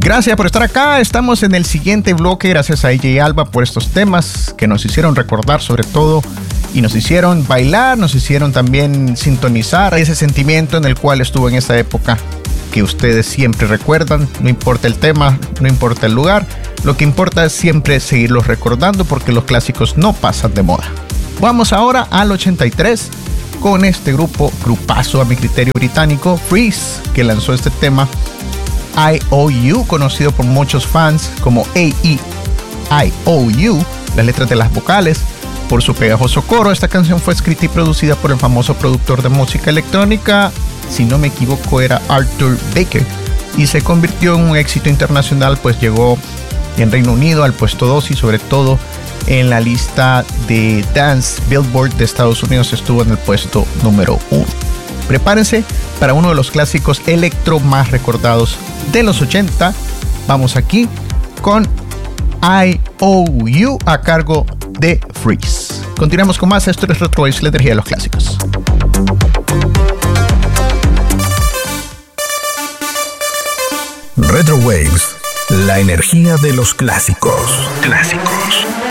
Gracias por estar acá. Estamos en el siguiente bloque. Gracias a AJ Alba por estos temas que nos hicieron recordar sobre todo y nos hicieron bailar, nos hicieron también sintonizar ese sentimiento en el cual estuvo en esa época que ustedes siempre recuerdan. No importa el tema, no importa el lugar, lo que importa es siempre seguirlos recordando porque los clásicos no pasan de moda. Vamos ahora al 83 con este grupazo a mi criterio británico, Freeze, que lanzó este tema IOU, conocido por muchos fans como AEIOU, las letras de las vocales, por su pegajoso coro. Esta canción fue escrita y producida por el famoso productor de música electrónica, si no me equivoco era Arthur Baker, y se convirtió en un éxito internacional, pues llegó en Reino Unido al puesto 2 y sobre todo en la lista de Dance Billboard de Estados Unidos estuvo en el puesto número 1. Prepárense para uno de los clásicos electro más recordados de los 80. Vamos aquí con IOU a cargo de Freeze. Continuamos con más. Esto es Retro Waves, la energía de los clásicos. Retro Waves, la energía de los clásicos. Clásicos.